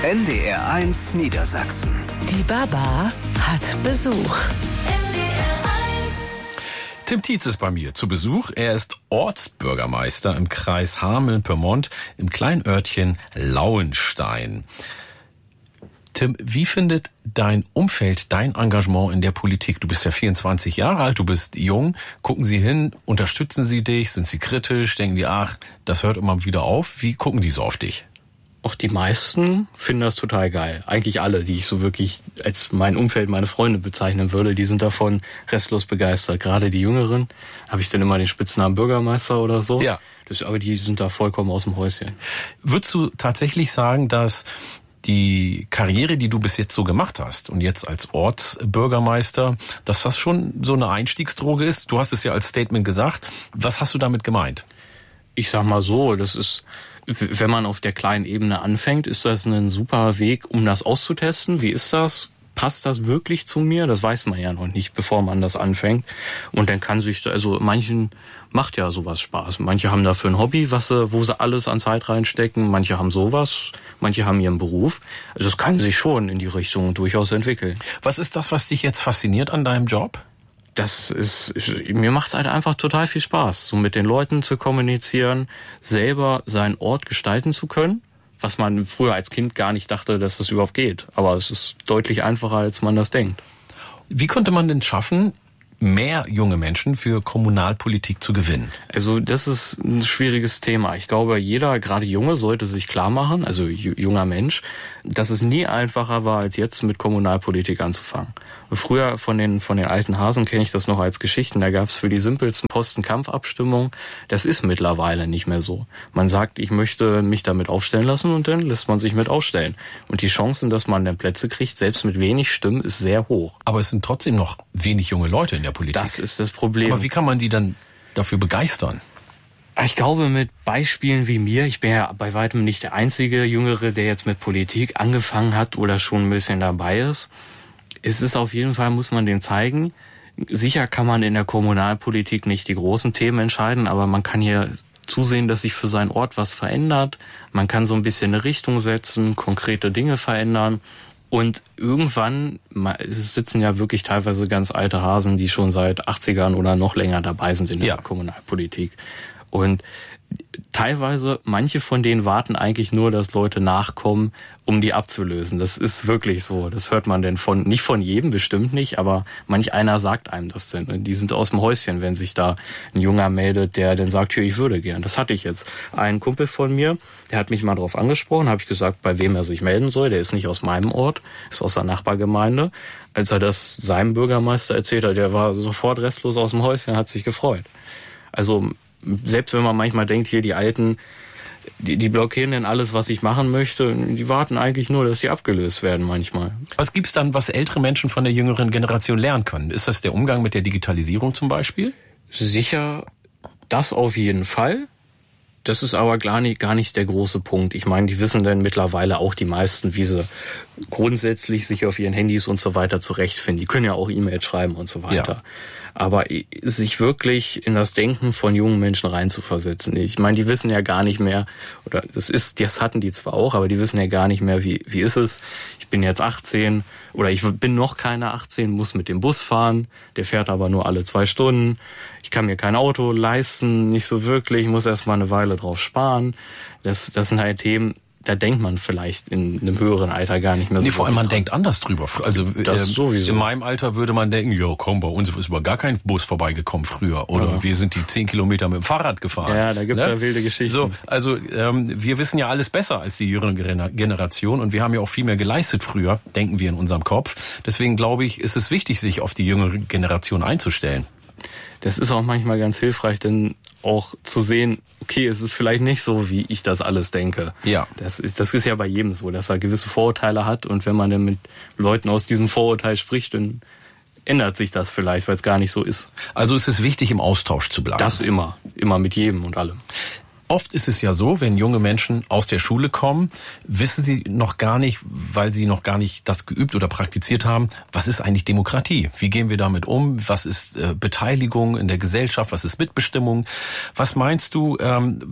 NDR1 Niedersachsen. Die Baba hat Besuch. Tim Tietz ist bei mir zu Besuch. Er ist Ortsbürgermeister im Kreis Hameln-Pyrmont im kleinen Örtchen Lauenstein. Tim, wie findet dein Umfeld dein Engagement in der Politik? Du bist ja 24 Jahre alt, du bist jung. Gucken sie hin, unterstützen sie dich, sind sie kritisch, denken die, ach, das hört immer wieder auf. Wie gucken die so auf dich? Auch die meisten finden das total geil. Eigentlich alle, die ich so wirklich als mein Umfeld, meine Freunde bezeichnen würde, die sind davon restlos begeistert. Gerade die Jüngeren, habe ich dann immer den Spitznamen Bürgermeister oder so. Ja. Aber die sind da vollkommen aus dem Häuschen. Würdest du tatsächlich sagen, dass die Karriere, die du bis jetzt so gemacht hast und jetzt als Ortsbürgermeister, dass das schon so eine Einstiegsdroge ist? Du hast es ja als Statement gesagt. Was hast du damit gemeint? Ich sag mal so, das ist, wenn man auf der kleinen Ebene anfängt, ist das ein super Weg, um das auszutesten. Wie ist das? Passt das wirklich zu mir? Das weiß man ja noch nicht, bevor man das anfängt. Und dann kann sich, also manchen macht ja sowas Spaß. Manche haben dafür ein Hobby, wo sie alles an Zeit reinstecken. Manche haben sowas, manche haben ihren Beruf. Also es kann sich schon in die Richtung durchaus entwickeln. Was ist das, was dich jetzt fasziniert an deinem Job? Mir macht's halt einfach total viel Spaß, so mit den Leuten zu kommunizieren, selber seinen Ort gestalten zu können, was man früher als Kind gar nicht dachte, dass das überhaupt geht. Aber es ist deutlich einfacher, als man das denkt. Wie konnte man denn schaffen, mehr junge Menschen für Kommunalpolitik zu gewinnen? Also das ist ein schwieriges Thema. Ich glaube, jeder, gerade Junge, sollte sich klar machen, also junger Mensch, dass es nie einfacher war, als jetzt mit Kommunalpolitik anzufangen. Früher von den alten Hasen kenne ich das noch als Geschichten. Da gab es für die simpelsten Posten-Kampf-Abstimmungen. Das ist mittlerweile nicht mehr so. Man sagt, ich möchte mich damit aufstellen lassen und dann lässt man sich mit aufstellen. Und die Chancen, dass man dann Plätze kriegt, selbst mit wenig Stimmen, ist sehr hoch. Aber es sind trotzdem noch wenig junge Leute in der Politik. Das ist das Problem. Aber wie kann man die dann dafür begeistern? Ich glaube, mit Beispielen wie mir, ich bin ja bei weitem nicht der einzige Jüngere, der jetzt mit Politik angefangen hat oder schon ein bisschen dabei ist. Es ist auf jeden Fall, muss man denen zeigen, sicher kann man in der Kommunalpolitik nicht die großen Themen entscheiden, aber man kann hier zusehen, dass sich für seinen Ort was verändert. Man kann so ein bisschen eine Richtung setzen, konkrete Dinge verändern. Und irgendwann, es sitzen ja wirklich teilweise ganz alte Hasen, die schon seit 80ern oder noch länger dabei sind in der Kommunalpolitik. Und teilweise, manche von denen warten eigentlich nur, dass Leute nachkommen, um die abzulösen. Das ist wirklich so. Das hört man denn nicht von jedem, bestimmt nicht, aber manch einer sagt einem das denn. Und die sind aus dem Häuschen, wenn sich da ein Junger meldet, der dann sagt, ich würde gern. Das hatte ich jetzt. Ein Kumpel von mir, der hat mich mal drauf angesprochen, habe ich gesagt, bei wem er sich melden soll. Der ist nicht aus meinem Ort, ist aus der Nachbargemeinde. Als er das seinem Bürgermeister erzählt hat, der war sofort restlos aus dem Häuschen, hat sich gefreut. Also selbst wenn man manchmal denkt, hier die Alten, die blockieren denn alles, was ich machen möchte, die warten eigentlich nur, dass sie abgelöst werden manchmal. Was gibt's dann, was ältere Menschen von der jüngeren Generation lernen können? Ist das der Umgang mit der Digitalisierung zum Beispiel? Sicher, das auf jeden Fall. Das ist aber gar nicht der große Punkt. Ich meine, die wissen dann mittlerweile auch die meisten, wie sie grundsätzlich sich auf ihren Handys und so weiter zurechtfinden. Die können ja auch E-Mails schreiben und so weiter. Ja. Aber sich wirklich in das Denken von jungen Menschen reinzuversetzen. Ich meine, die wissen ja gar nicht mehr, oder das hatten die zwar auch, aber die wissen ja gar nicht mehr, wie ist es. Ich bin jetzt 18 oder ich bin noch keine 18, muss mit dem Bus fahren. Der fährt aber nur alle 2 Stunden. Ich kann mir kein Auto leisten, nicht so wirklich. Ich muss erstmal eine Weile drauf sparen. Das sind halt Themen, da denkt man vielleicht in einem höheren Alter gar nicht mehr so. Nee, vor allem man denkt anders drüber. Also das sowieso. In meinem Alter würde man denken, ja komm, bei uns ist über gar kein Bus vorbeigekommen früher. Oder wir sind die 10 Kilometer mit dem Fahrrad gefahren. Ja, da gibt's ja wilde Geschichten. So, also wir wissen ja alles besser als die jüngere Generation und wir haben ja auch viel mehr geleistet früher, denken wir in unserem Kopf. Deswegen glaube ich, ist es wichtig, sich auf die jüngere Generation einzustellen. Das ist auch manchmal ganz hilfreich, denn auch zu sehen, okay, es ist vielleicht nicht so, wie ich das alles denke. Ja. Das ist ja bei jedem so, dass er gewisse Vorurteile hat und wenn man dann mit Leuten aus diesem Vorurteil spricht, dann ändert sich das vielleicht, weil es gar nicht so ist. Also ist es wichtig, im Austausch zu bleiben. Das immer mit jedem und allem. Oft ist es ja so, wenn junge Menschen aus der Schule kommen, wissen sie noch gar nicht, weil sie noch gar nicht das geübt oder praktiziert haben, was ist eigentlich Demokratie? Wie gehen wir damit um? Was ist Beteiligung in der Gesellschaft? Was ist Mitbestimmung? Was meinst du, was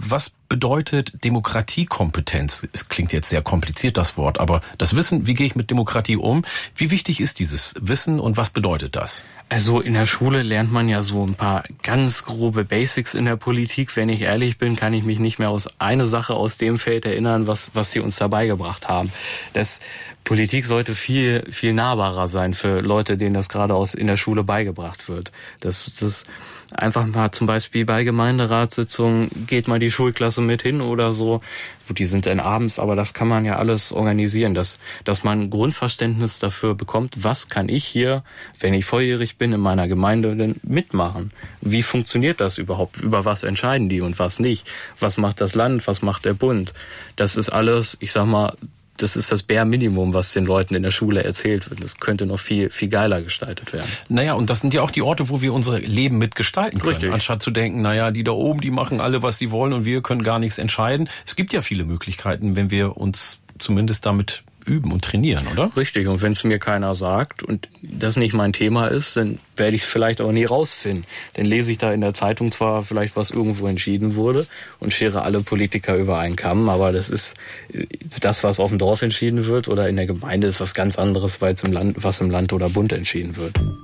bedeutet Demokratiekompetenz? Es klingt jetzt sehr kompliziert, das Wort, aber das Wissen, wie gehe ich mit Demokratie um? Wie wichtig ist dieses Wissen und was bedeutet das? Also in der Schule lernt man ja so ein paar ganz grobe Basics in der Politik. Wenn ich ehrlich bin, kann ich mich nicht mehr aus einer Sache aus dem Feld erinnern, was sie uns dabei gebracht haben. Politik sollte viel, viel nahbarer sein für Leute, denen das gerade in der Schule beigebracht wird. Das einfach mal zum Beispiel bei Gemeinderatssitzungen geht mal die Schulklasse mit hin oder so. Gut, die sind dann abends, aber das kann man ja alles organisieren, dass man ein Grundverständnis dafür bekommt, was kann ich hier, wenn ich volljährig bin, in meiner Gemeinde denn mitmachen? Wie funktioniert das überhaupt? Über was entscheiden die und was nicht? Was macht das Land? Was macht der Bund? Das ist alles, ich sag mal, das ist das Bare Minimum, was den Leuten in der Schule erzählt wird. Das könnte noch viel, viel geiler gestaltet werden. Naja, und das sind ja auch die Orte, wo wir unser Leben mitgestalten können. Richtig. Anstatt zu denken, naja, die da oben, die machen alle, was sie wollen und wir können gar nichts entscheiden. Es gibt ja viele Möglichkeiten, wenn wir uns zumindest damit üben und trainieren, oder? Richtig, und wenn es mir keiner sagt und das nicht mein Thema ist, dann werde ich es vielleicht auch nie rausfinden. Dann lese ich da in der Zeitung zwar vielleicht, was irgendwo entschieden wurde und schere alle Politiker über einen Kamm, aber das ist das, was auf dem Dorf entschieden wird oder in der Gemeinde, ist was ganz anderes, weil es was im Land oder Bund entschieden wird.